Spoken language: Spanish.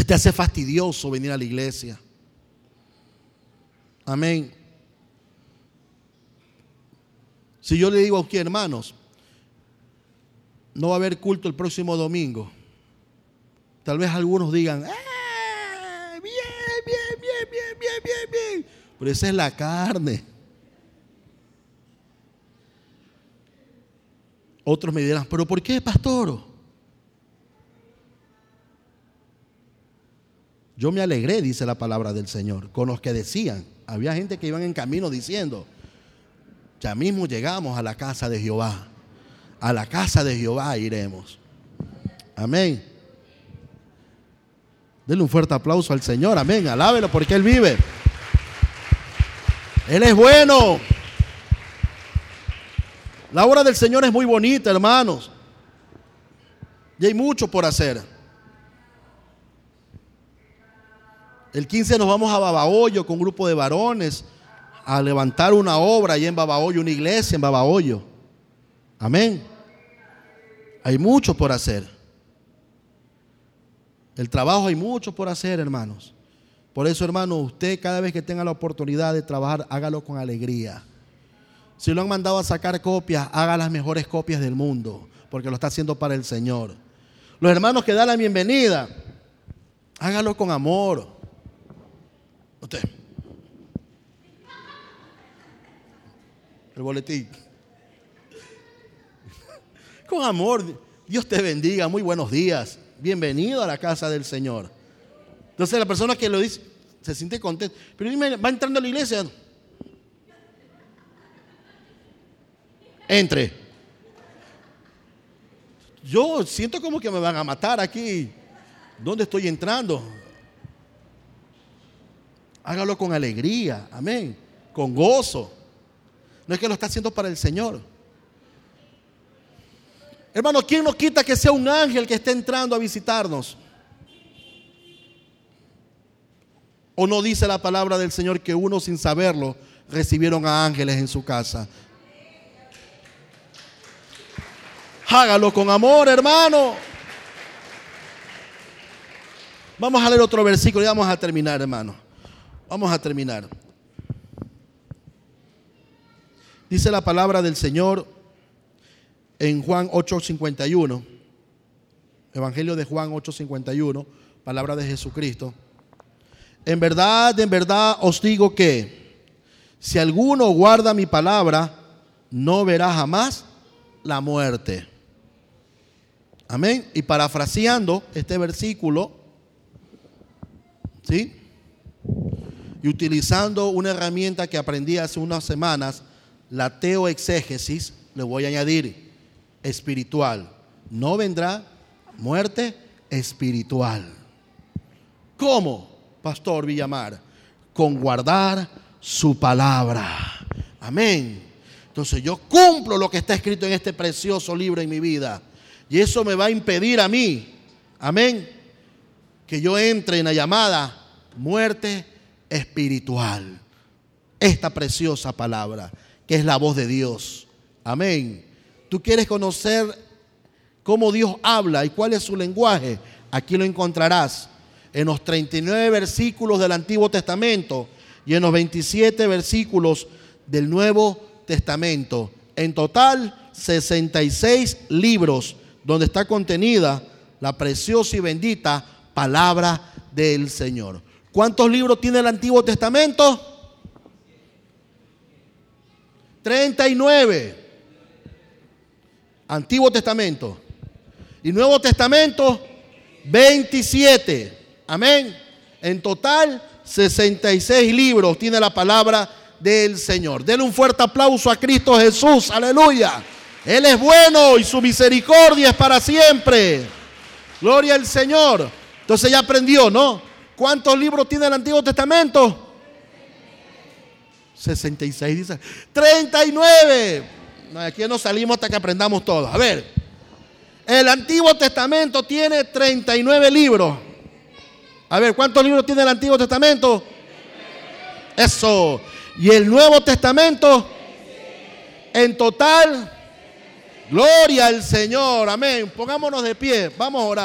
te hace fastidioso venir a la iglesia. Amén. Si yo le digo a usted, hermanos, no va a haber culto el próximo domingo, tal vez algunos digan, bien. Pero esa es la carne. Otros me dirán, ¿pero por qué, pastor? Yo me alegré, dice la palabra del Señor, con los que decían. Había gente que iban en camino diciendo, ya mismo llegamos a la casa de Jehová. A la casa de Jehová iremos. Amén. Denle un fuerte aplauso al Señor. Amén. Alábelo porque Él vive. Él es bueno. La obra del Señor es muy bonita, hermanos. Y hay mucho por hacer. El 15 nos vamos a Babahoyo con un grupo de varones a levantar una obra allá en Babahoyo, una iglesia en Babahoyo. Amén. Hay mucho por hacer. El trabajo hay mucho por hacer, hermanos. Por eso, hermano, usted cada vez que tenga la oportunidad de trabajar, hágalo con alegría. Si lo han mandado a sacar copias, haga las mejores copias del mundo, porque lo está haciendo para el Señor. Los hermanos que dan la bienvenida, hágalo con amor. Usted. El boletín. Con amor. Dios te bendiga. Muy buenos días. Bienvenido a la casa del Señor. Entonces la persona que lo dice se siente contenta. Pero dime, va entrando a la iglesia. Entre. Yo siento como que me van a matar aquí. ¿Dónde estoy entrando? Hágalo con alegría. Amén. Con gozo. No es que lo está haciendo para el Señor. Hermano, ¿quién nos quita que sea un ángel que esté entrando a visitarnos? ¿O no dice la palabra del Señor que uno sin saberlo recibieron a ángeles en su casa? Hágalo con amor, hermano. Vamos a leer otro versículo y vamos a terminar, hermano. Vamos a terminar. Dice la palabra del Señor en Juan 8:51. Evangelio de Juan 8:51. Palabra de Jesucristo. En verdad os digo que si alguno guarda mi palabra, no verá jamás la muerte. Amén. Y parafraseando este versículo, ¿sí? Y utilizando una herramienta que aprendí hace unas semanas, la teoexégesis, le voy a añadir espiritual. No vendrá muerte espiritual. ¿Cómo, Pastor Villamar? Con guardar su palabra. Amén. Entonces yo cumplo lo que está escrito en este precioso libro en mi vida. Y eso me va a impedir a mí, amén, que yo entre en la llamada muerte espiritual. Esta preciosa palabra, que es la voz de Dios. Amén. ¿Tú quieres conocer cómo Dios habla y cuál es su lenguaje? Aquí lo encontrarás en los 39 versículos del Antiguo Testamento y en los 27 versículos del Nuevo Testamento. En total, 66 libros donde está contenida la preciosa y bendita palabra del Señor. ¿Cuántos libros tiene el Antiguo Testamento? 39. Antiguo Testamento. Y Nuevo Testamento, 27. Amén. En total, 66 libros tiene la palabra del Señor. Denle un fuerte aplauso a Cristo Jesús. Aleluya. Él es bueno y su misericordia es para siempre. Gloria al Señor. Entonces ya aprendió, ¿no? ¿Cuántos libros tiene el Antiguo Testamento? 66, dice. 39. No, aquí no salimos hasta que aprendamos todo. A ver. El Antiguo Testamento tiene 39 libros. A ver, ¿cuántos libros tiene el Antiguo Testamento? Eso. ¿Y el Nuevo Testamento? En total, gloria al Señor. Amén. Pongámonos de pie. Vamos a orar.